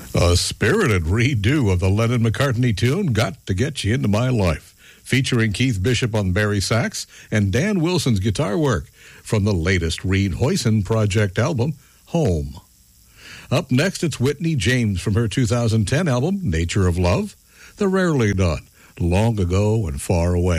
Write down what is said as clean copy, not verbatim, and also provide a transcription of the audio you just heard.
A spirited redo of the Lennon-McCartney tune, Got to Get You Into My Life, featuring Keith Bishop on bari sax and Dan Wilson's guitar work from the latest Reed Hoyson Project album, Home. Up next, it's Whitney James from her 2010 album, Nature of Love, The Rarely Done, Long Ago and Far Away.